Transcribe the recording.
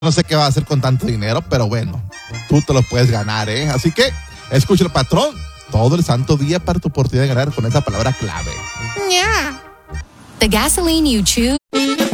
No sé qué va a hacer con tanto dinero, pero bueno, tú te lo puedes ganar, ¿eh? Así que, escucha el patrón todo el santo día para tu oportunidad de ganar con esa palabra clave. The gasoline you choose.